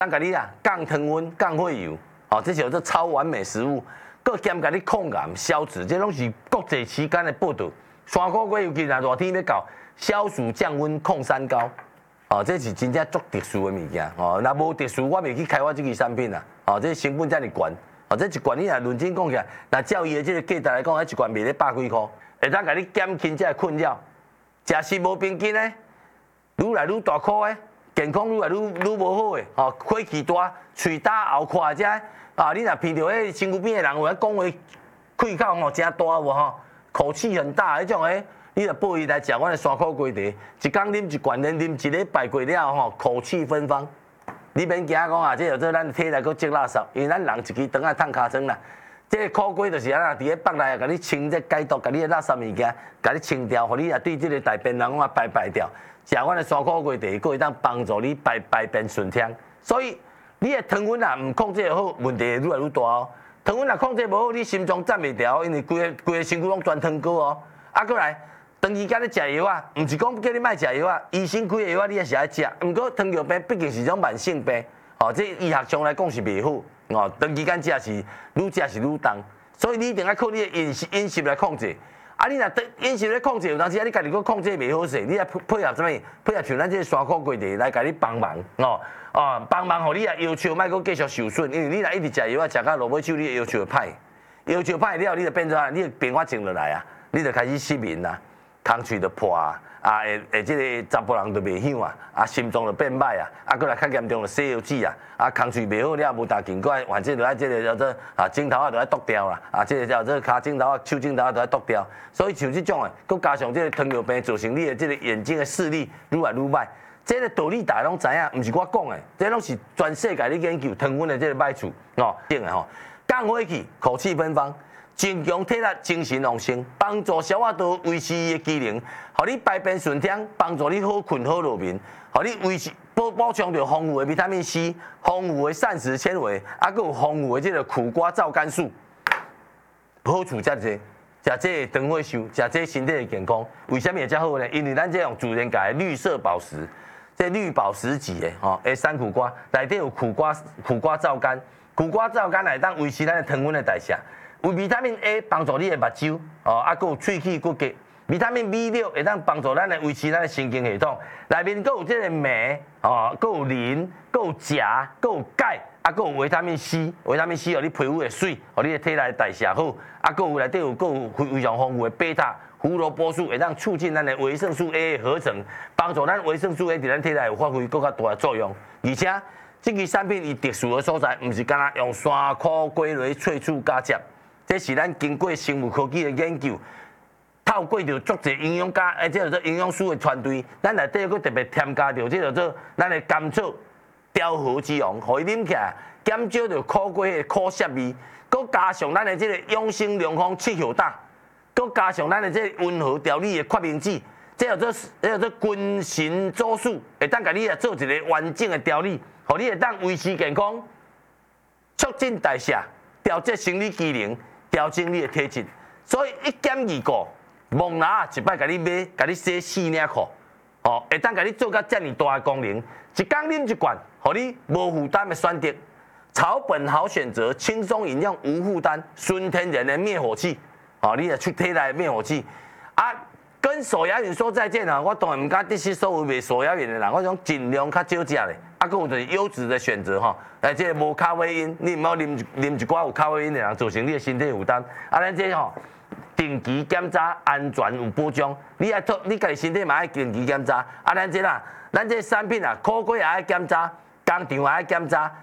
咱甲你啊降糖分、降血油，哦，这是叫做超完美食物。佮兼甲你抗癌、消脂，这拢是国际期间的报道。3个月尤其若热天要到，消暑降温、抗三高，哦，这是真正足特殊的物件。哦，若无特殊，我袂去开发这个产品啦。哦，这成本遮尔悬，哦，这一罐你若认真讲起来，若照伊的这个价值来讲，一罐卖咧100几箍，会当甲你减轻这个困扰。食食无平均的，愈来愈大颗的，健康愈来愈无好的，哦，火气大、喙焦、喉快这。啊！你若闻到迄身躯边的人有咧讲话，气口吼真大无吼，口气很大迄种诶，你著报伊来食阮的山苦龟茶，一工啉一罐，连啉一礼拜过了吼，口气芬芳。你免惊讲啊，这叫做咱体内佫积垃圾，因为咱人一支肠啊烫尻川啦。这个苦龟就是安那伫咧腹内啊，甲你清这解毒，甲你的垃圾物件，甲你清掉，互你也对这个大便人啊排掉。食阮的山苦龟茶，佫会当帮助你排便顺畅，所以。你的糖分啊，唔控制好，问题会愈来愈大哦。糖分啊控制无好，你心脏站袂调，因为规个身躯拢全糖果哦。啊，过来，长期间咧食药啊，唔是讲叫你莫食药啊，医生开的药啊，你也是爱食。唔过糖尿病毕竟是种慢性病，哦，这医学上来讲是袂好，哦，长期间食是愈重，所以你一定要靠你的饮食来控制。啊，你若饮食咧控制，有当时啊，你家己佫控制袂好势，你来配合什么？配合像咱这山苦龟茶来甲你帮忙哦。哦，帮忙，互你啊要求莫阁继续受损，因为你若一直食药啊，食到落尾手，你要求会歹，要求歹了，你就变做啊，你变化静落来啊，你就开始失眠啦，空喙就破啊，即个查甫人就袂响啊，心脏就变歹啊，过来较严重就西药子啊，空喙袂好了，无大劲，过反正就即个叫做镜头啊，就要剁掉啦，即个叫做骹镜头啊、手镜头啊，都要剁掉，所以像即种诶，佮加上即个糖尿病造成你的即个眼睛的视力愈来愈歹。这个道理大家拢知影，唔是我讲的，这拢是全世界咧研究糖分的这个歹处哦，定的吼，降火气、口气芬芳，增强体力、精神旺盛，帮助消化道维持伊的机能，互你排便顺畅，帮助你好困好入眠，互你维持补充着丰富的维他命 C、丰富的膳食纤维，还佫有丰富的这个苦瓜皂苷素，好处遮济。食这长火寿，食这身体的健康，为什么会遮好呢？因为咱这用自然界的绿色宝石。这绿宝石级的吼，山苦瓜内底有苦瓜皂苷，苦瓜皂苷来当维持咱的糖分的代谢，有维他命 A 帮助你的目睭，哦，还佫有喙齿骨骼，维他命 B6会当帮助咱的维持咱的神经系统，内面佫有这个镁，哦，佫有磷，佫有钾，佫有钙，佫有维他命 C， 维他命 C 互你皮肤会水，互你的体内代谢好，佫有内底有非常丰富的贝塔。胡萝卜素会当促进咱的维生素 A 的合成，帮助咱维生素 A 伫咱体内有发挥更较大的作用。而且，这个产品伊特殊的所在，唔是干那用山苦龟类萃取加汁，这是咱经过生物科技的研究，透过着足侪营养家，即叫做营养师的团队，咱内底佫特别添加着即叫做咱的甘草调和之王，互伊啉起来减少着苦瓜的苦涩味，佫加上咱的即个养生良方七hiệu大。佮加上咱的这温和调理的决明子，这叫做君臣佐使，会当甲你啊做一个完整的调理，互你会当维持健康，促进代谢，调节生理机能，调整你的体质。所以一减二个，蒙拿一摆甲你买，甲你洗4领裤，哦，会当甲你做到遮尔大的功能。一工啉一罐，互你无负担的选择，草本好选择，轻松饮用无负担，纯天然的灭火器。哦，你也出体内灭火器啊！跟手摇饮说再见啊！我当然唔敢得失所有卖手摇饮的人，我讲尽量较少食咧。啊，佫有就是优质的选择吼，即个无咖啡因，你唔好啉一寡有咖啡因的人，造成你的身体负担。啊，咱这吼定期检查，安全有保障。你家己身体嘛爱定期检查。啊，咱这产品啊，苦瓜也爱检查，工厂也爱检查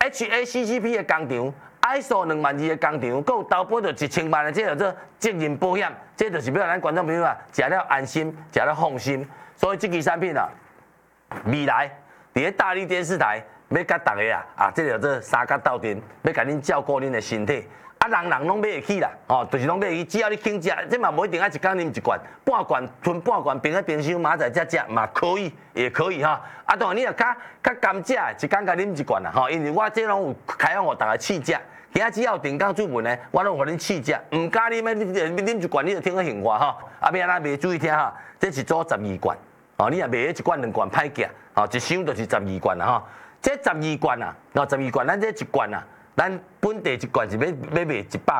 ，HACCP 的工厂。ISO 22000的工厂，佮有投保着1000万的，这叫做责任保险，这就是要咱观众朋友啊，食了安心，食了放心。所以这支产品啊，未来伫咧大力电视台要甲大家这叫做三甲斗阵，要甲恁照顾恁的身体。啊，人拢买会起啦，哦，就是拢买会起，只要你肯食，这嘛无一定爱一工啉一罐，半罐吞半罐，冰在冰箱明仔载才食嘛可以，也可以哈。啊，当然你若较甘蔗，一工甲啉一罐啦，吼，因为我这拢有开放互大家试食。今仔只要定岗出门呢，我拢互恁试食，唔加啉的，你啉一罐你就听个兴话哈。啊，要安怎卖注意听哈，这是做12罐，哦，你若卖一罐2罐歹价，哦，一箱就是12罐啦哈。 这12罐啊，12罐，咱这一罐啊，咱本地一罐是要卖100